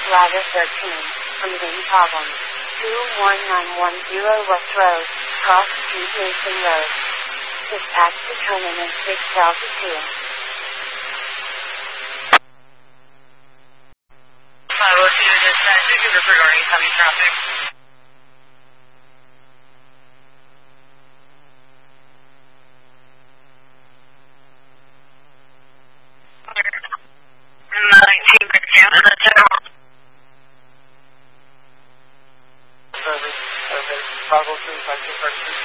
Ladder 13, from Ving Problem. 21910 West Road, cross T. Jason Road. Dispatch to terminus 6 Delta 2. Hello, to your dispatch. This is regarding heavy traffic. Service, Bravo 3, 5 2,